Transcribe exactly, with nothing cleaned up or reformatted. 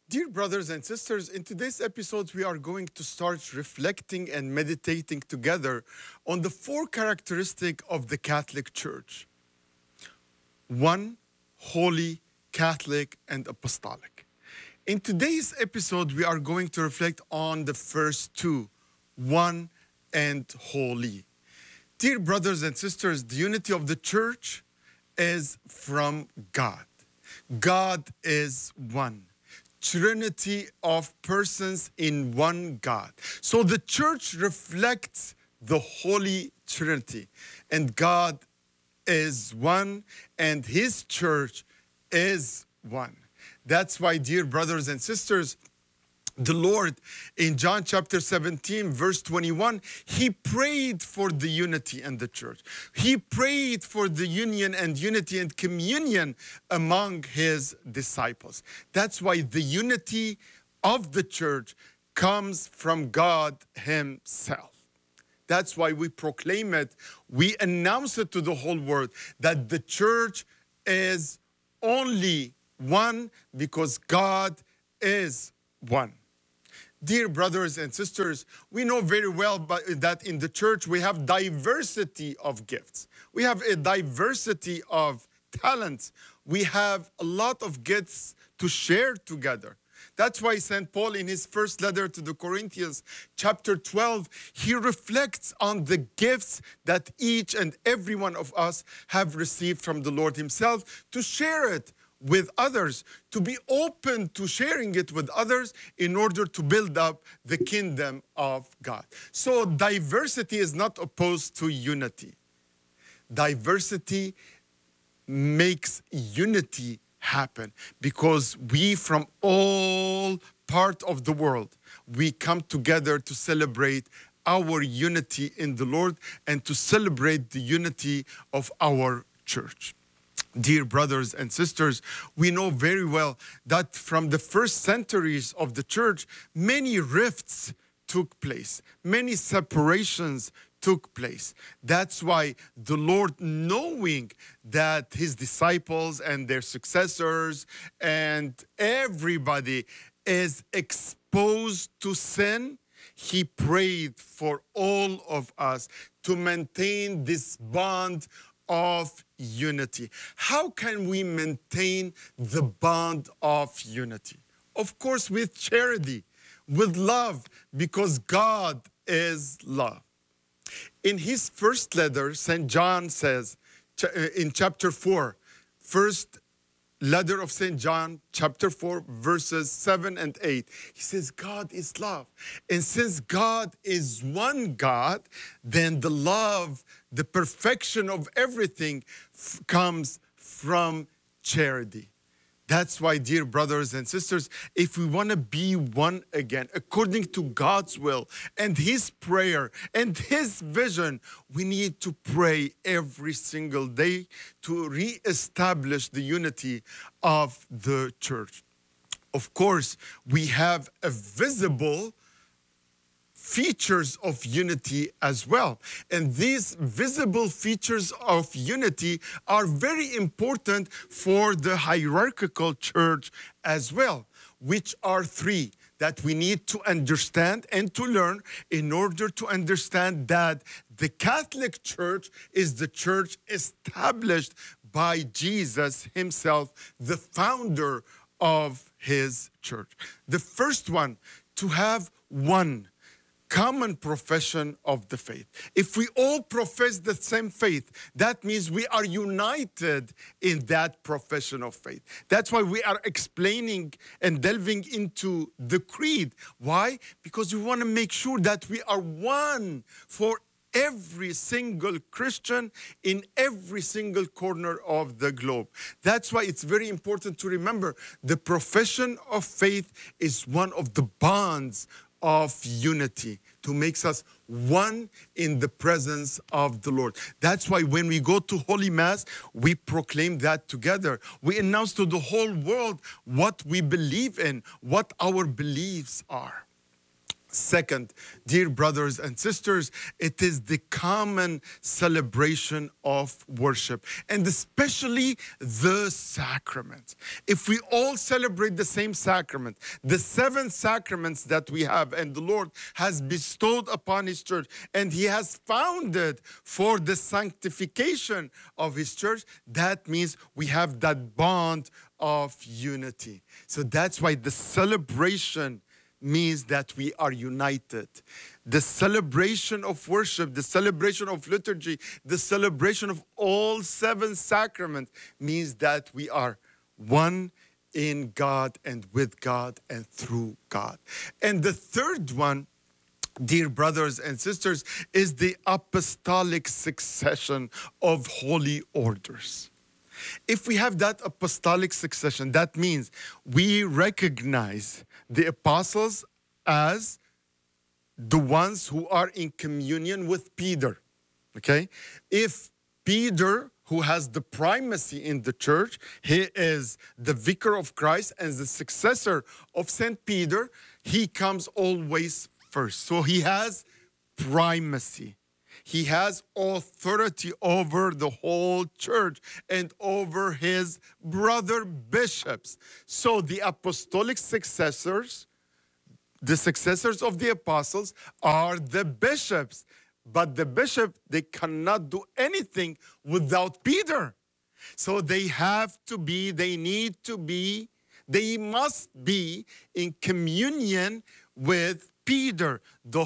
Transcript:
Dear brothers and sisters, in today's episode, we are going to start reflecting and meditating together on the four characteristics of the Catholic Church. One, holy, Catholic, and apostolic. In today's episode, we are going to reflect on the first two, one and holy. Dear brothers and sisters, the unity of the church is from God. God is one. Trinity of persons in one God. So the church reflects the Holy Trinity, and God is one, and His church is one. That's why, dear brothers and sisters, the Lord in John chapter seventeen, verse twenty-one, He prayed for the unity in the church. He prayed for the union and unity and communion among His disciples. That's why the unity of the church comes from God Himself. That's why we proclaim it. We announce it to the whole world that the church is only one because God is one. Dear brothers and sisters, we know very well that in the church we have diversity of gifts. We have a diversity of talents. We have a lot of gifts to share together. That's why Saint Paul, in his first letter to the Corinthians, chapter twelve, he reflects on the gifts that each and every one of us have received from the Lord Himself to share it with others, to be open to sharing it with others in order to build up the kingdom of God. So diversity is not opposed to unity. Diversity makes unity happen because we from all part of the world, we come together to celebrate our unity in the Lord and to celebrate the unity of our church. Dear brothers and sisters, we know very well that from the first centuries of the church, many rifts took place, many separations took place. That's why the Lord, knowing that His disciples and their successors and everybody is exposed to sin, He prayed for all of us to maintain this bond of unity. How can we maintain the bond of unity? Of course, with charity, with love, because God is love. In his first letter, Saint John says in chapter four, first letter of Saint John, chapter four, verses seven and eight. He says, God is love. And since God is one God, then the love, the perfection of everything f- comes from charity. That's why, dear brothers and sisters, if we want to be one again, according to God's will and His prayer and His vision, we need to pray every single day to reestablish the unity of the church. Of course, we have a visible features of unity as well. And these visible features of unity are very important for the hierarchical church as well, which are three that we need to understand and to learn in order to understand that the Catholic Church is the church established by Jesus Himself, the founder of His church. The first one, to have one common profession of the faith. If we all profess the same faith, that means we are united in that profession of faith. That's why we are explaining and delving into the creed. Why? Because we want to make sure that we are one for every single Christian in every single corner of the globe. That's why it's very important to remember the profession of faith is one of the bonds of unity to make us one in the presence of the Lord. That's why when we go to Holy Mass, we proclaim that together. We announce to the whole world what we believe in, what our beliefs are. Second, dear brothers and sisters, it is the common celebration of worship, and especially the sacraments. If we all celebrate the same sacrament, the seven sacraments that we have, and the Lord has bestowed upon His church, and He has founded for the sanctification of His church, that means we have that bond of unity. So that's why the celebration means that we are united. The celebration of worship, the celebration of liturgy, the celebration of all seven sacraments means that we are one in God and with God and through God. And the third one, dear brothers and sisters, is the apostolic succession of holy orders. If we have that apostolic succession, that means we recognize the apostles as the ones who are in communion with Peter, okay? If Peter, who has the primacy in the church, he is the vicar of Christ and the successor of Saint Peter, he comes always first. So he has primacy. He has authority over the whole church and over his brother bishops. So the apostolic successors, the successors of the apostles, are the bishops. But the bishop, they cannot do anything without Peter. So they have to be, they need to be, they must be in communion with Peter, the